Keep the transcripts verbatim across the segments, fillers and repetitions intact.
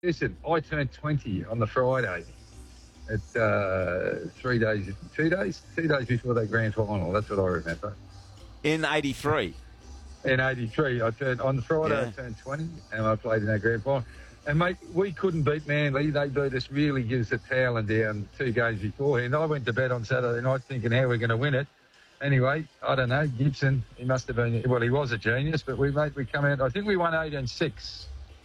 Listen, I turned twenty on the Friday. It's uh, three days, two days, two days before the grand final. That's what I remember. In eighty-three. In eighty-three, I turned on the Friday. Yeah. I turned twenty, and I played in that grand final. And mate, we couldn't beat Manly. They beat us. Really gives a towel down two games beforehand. I went to bed on Saturday night thinking how we're going to win it. Anyway, I don't know. Gibson, he must have been. Well, he was a genius, but we made we come out. I think we won eight and six.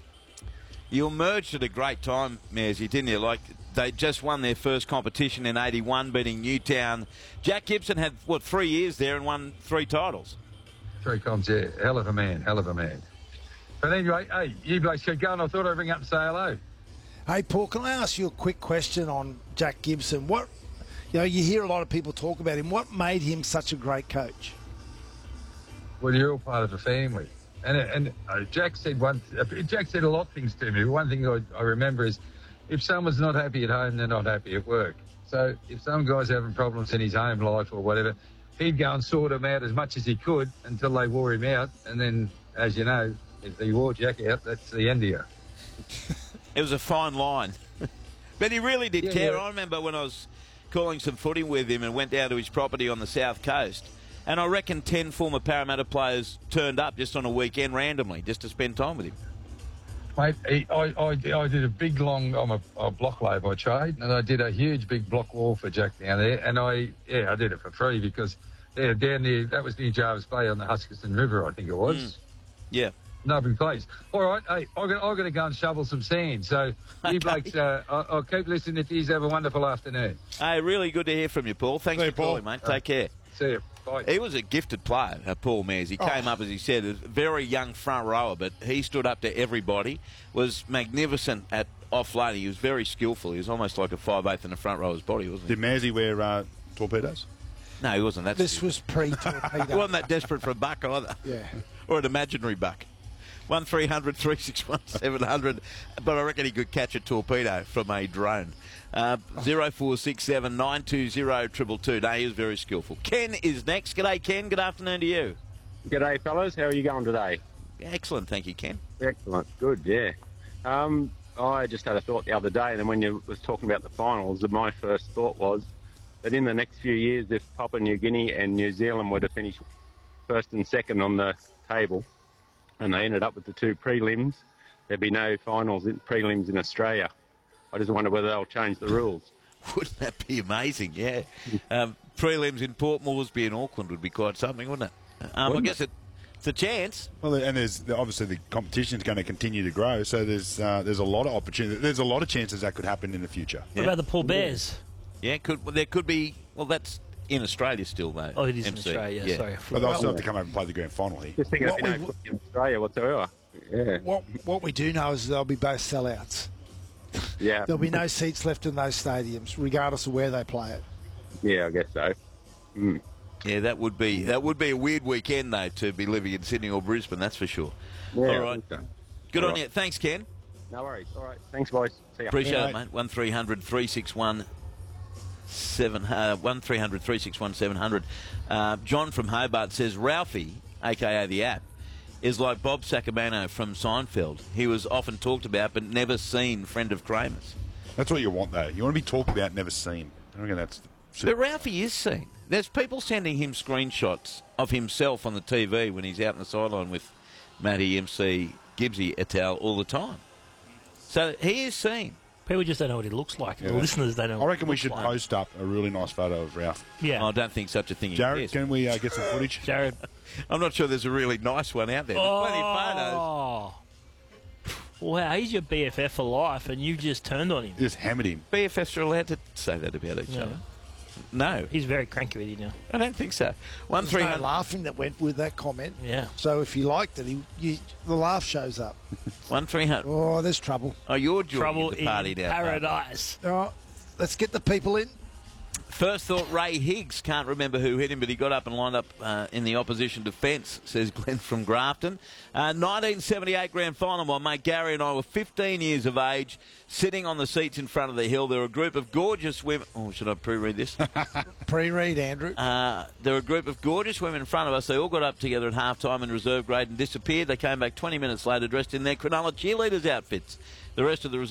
You emerged at a great time, Mersey, didn't you? Like, they just won their first competition in eighty-one, beating Newtown. Jack Gibson had, what, three years there and won three titles. Three comps, yeah. Hell of a man, hell of a man. But anyway, hey, you blokes keep going. I thought I'd ring up and say hello. Hey, Paul, can I ask you a quick question on Jack Gibson? What, you know, you hear a lot of people talk about him. What made him such a great coach? Well, you're all part of the family. And and uh, Jack said one. Uh, Jack said a lot of things to me. One thing I, I remember is, if someone's not happy at home, they're not happy at work. So if some guy's having problems in his home life or whatever, he'd go and sort them out as much as he could until they wore him out. And then, as you know, if he wore Jack out, that's the end of you. It was a fine line. But he really did Yeah, care. yeah. I remember when I was calling some footy with him and went down to his property on the south coast, and I reckon ten former Parramatta players turned up just on a weekend randomly just to spend time with him. Mate, he, I, I, I did a big, long, I'm a, a block lay by trade, and I did a huge, big block wall for Jack down there, and I, yeah, I did it for free because, yeah, down there, that was near Jarvis Bay on the Huskisson River, I think it was. Mm. Yeah. Lovely place. All right, hey, I've got, I've got to go and shovel some sand, so Okay. you blokes, uh, I'll, I'll keep listening if you have a wonderful afternoon. Hey, really good to hear from you, Paul. Thanks See for you, Paul. calling, mate. Take care. See you. Bye. He was a gifted player, uh, Paul Mears. He came Oh. up, as he said, a very young front rower, but he stood up to everybody, was magnificent at offloading. He was very skillful. He was almost like a five-eighth in the front rower's body, wasn't he? Did Mersey wear uh, torpedoes? No, he wasn't that This stupid. was pre-torpedo. He wasn't that desperate for a buck either. Yeah. Or an imaginary buck. one three hundred three six one seven hundred, but I reckon he could catch a torpedo from a drone. Uh, zero four six seven nine two zero two two two. No, he was very skillful. Ken is next. G'day, Ken. Good afternoon to you. G'day, fellas. How are you going today? Excellent, thank you, Ken. Excellent. Good, yeah. Um, I just had a thought the other day, and then when you was talking about the finals, my first thought was that in the next few years, if Papua New Guinea and New Zealand were to finish first and second on the table, and they ended up with the two prelims, there'd be no finals in prelims in Australia. I just wonder whether they'll change the rules. Wouldn't that be amazing? Yeah. Um, prelims in Port Moresby and Auckland would be quite something, wouldn't it? Um, I Wouldn't guess it, it's a chance. Well, and there's obviously the competition is going to continue to grow, so there's uh, there's a lot of opportunity. There's a lot of chances that could happen in the future. Yeah. What about the Paul Bears? Yeah, could well, there could be. Well, that's in Australia still, though. Oh, it is M in C. Australia, yeah, sorry. But they'll still have to come over and play the grand final here. Just thinking What of you we know, in Australia whatsoever. Yeah. What, what we do know is they'll be both sellouts. Yeah. There'll be no seats left in those stadiums, regardless of where they play it. Yeah, I guess so. Mm. Yeah, that would be that would be a weird weekend though to be living in Sydney or Brisbane. That's for sure. Yeah, All I right, think so. good All on right. you. Thanks, Ken. No worries. All right. Thanks, boys. See ya. Appreciate Yeah, it, mate. mate. One three hundred three six one seven. Uh, one three hundred three six one seven hundred. Uh, John from Hobart says Ralphie, aka the app, is like Bob Sacamano from Seinfeld. He was often talked about but never seen. Friend of Kramer's. That's what you want, though. You want to be talked about, never seen. I reckon that's. But Ralphie is seen. There's people sending him screenshots of himself on the T V when he's out on the sideline with Matty, M C, Gibbsy et al. All the time. So he is seen. People just don't know what he looks like. Yeah. The listeners don't know I what reckon he we looks should like. post up a really nice photo of Ralph. Yeah. I don't think such a thing Jared, exists. can we uh, get some footage? Jared. I'm not sure there's a really nice one out there. There's plenty of photos. Oh. Wow, he's your B F F for life, and you just turned on him. Just hammered him. B F Fs are allowed to say that about each Yeah. other. No, He's very cranky with you now. I don't think so. One There's three no hundred. laughing that went with that comment. Yeah. So if you liked it, he, you, the laugh shows up. One three hundred. Oh, there's trouble. Oh, you're joining Trouble the party in now. paradise. All right, let's get the people in. First thought Ray Higgs, can't remember who hit him, but he got up and lined up uh, in the opposition defence, says Glenn from Grafton. Uh, nineteen seventy-eight grand final, my mate Gary and I were fifteen years of age, sitting on the seats in front of the hill. There were a group of gorgeous women. Oh, should I pre-read this? Pre-read, Andrew. Uh, there were a group of gorgeous women in front of us. They all got up together at half-time in reserve grade and disappeared. They came back twenty minutes later dressed in their Cronulla cheerleaders' outfits. The rest of the reserve